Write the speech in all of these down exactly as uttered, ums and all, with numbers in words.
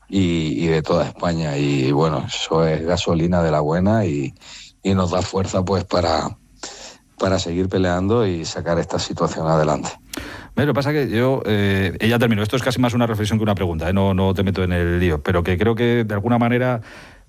y, y de toda España. Y bueno, eso es gasolina de la buena y, y nos da fuerza pues para, para seguir peleando y sacar esta situación adelante. Lo que pasa es que yo, eh, ya termino, esto es casi más una reflexión que una pregunta, ¿eh? no, no te meto en el lío, pero que creo que de alguna manera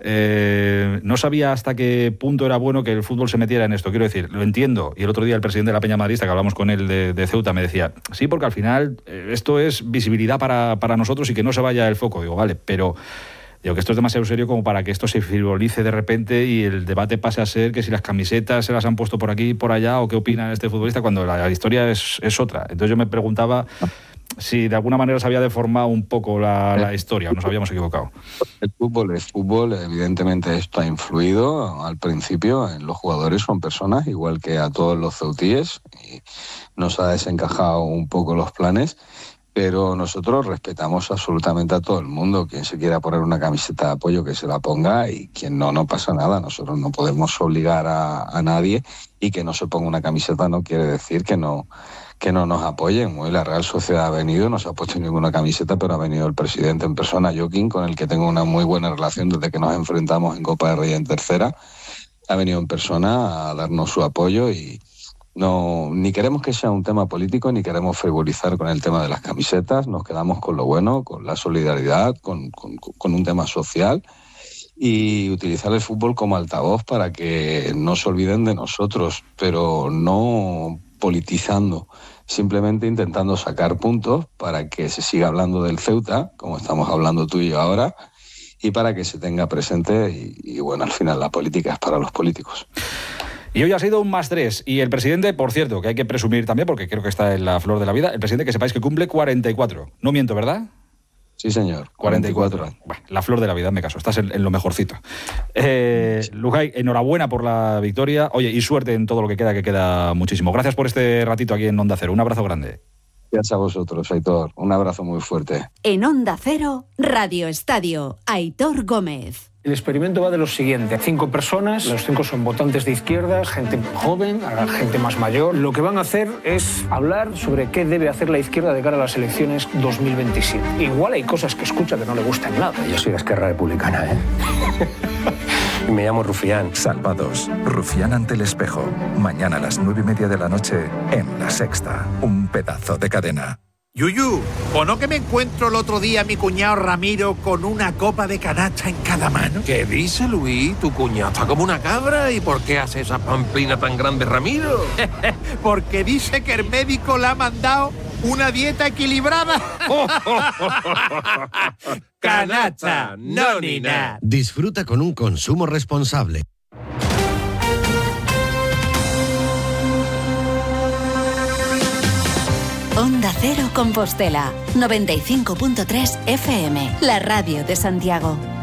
eh, no sabía hasta qué punto era bueno que el fútbol se metiera en esto. Quiero decir, lo entiendo, y el otro día el presidente de la Peña Madridista, que hablamos con él de, de Ceuta, me decía, sí, porque al final eh, esto es visibilidad para, para nosotros y que no se vaya el foco. Digo, vale, pero... Digo que esto es demasiado serio como para que esto se frivolice de repente y el debate pase a ser que si las camisetas se las han puesto por aquí, por allá, o qué opina este futbolista, cuando la, la historia es, es otra. Entonces yo me preguntaba si de alguna manera se había deformado un poco la, la historia o nos habíamos equivocado. El fútbol es fútbol, evidentemente esto ha influido al principio en los jugadores, son personas, igual que a todos los ceutíes, y nos ha desencajado un poco los planes. Pero nosotros respetamos absolutamente a todo el mundo. Quien se quiera poner una camiseta de apoyo, que se la ponga, y quien no, no pasa nada. Nosotros no podemos obligar a, a nadie, y que no se ponga una camiseta no quiere decir que no, que no nos apoyen. Hoy la Real Sociedad ha venido, no se ha puesto ninguna camiseta, pero ha venido el presidente en persona, Joaquín, con el que tengo una muy buena relación desde que nos enfrentamos en Copa del Rey en tercera. Ha venido en persona a darnos su apoyo y... No, ni queremos que sea un tema político, ni queremos frivolizar con el tema de las camisetas. Nos quedamos con lo bueno, con la solidaridad, con, con, con un tema social, y utilizar el fútbol como altavoz para que no se olviden de nosotros, pero no politizando, simplemente intentando sacar puntos para que se siga hablando del Ceuta, como estamos hablando tú y yo ahora, y para que se tenga presente. Y, y bueno, al final la política es para los políticos. Y hoy ha sido un más tres. Y el presidente, por cierto, que hay que presumir también, porque creo que está en la flor de la vida, el presidente, que sepáis que cumple cuarenta y cuatro. No miento, ¿verdad? Sí, señor. cuarenta y cuatro. cuarenta y cuatro. Bueno, la flor de la vida, me caso. Estás en, en lo mejorcito. Eh, sí. Lujay, enhorabuena por la victoria. Oye, y suerte en todo lo que queda, que queda muchísimo. Gracias por este ratito aquí en Onda Cero. Un abrazo grande. Gracias a vosotros, Aitor. Un abrazo muy fuerte. En Onda Cero, Radio Estadio, Aitor Gómez. El experimento va de lo siguiente: cinco personas, los cinco son votantes de izquierda, gente joven, gente más mayor. Lo que van a hacer es hablar sobre qué debe hacer la izquierda de cara a las elecciones dos mil veintisiete. Igual hay cosas que escucha que no le gustan nada. Yo soy de Esquerra Republicana, ¿eh? Me llamo Rufián. Salvados. Rufián ante el espejo. Mañana a las nueve y media de la noche en La Sexta. Un pedazo de cadena. Yuyu, ¿o no que me encuentro el otro día a mi cuñado Ramiro con una copa de canacha en cada mano? ¿Qué dice, Luis? Tu cuñado está como una cabra. ¿Y por qué hace esa pamplina tan grande, Ramiro? Porque dice que el médico le ha mandado una dieta equilibrada. Canacha, no ni nada. Disfruta con un consumo responsable. Onda Cero Compostela, noventa y cinco punto tres F M, la radio de Santiago.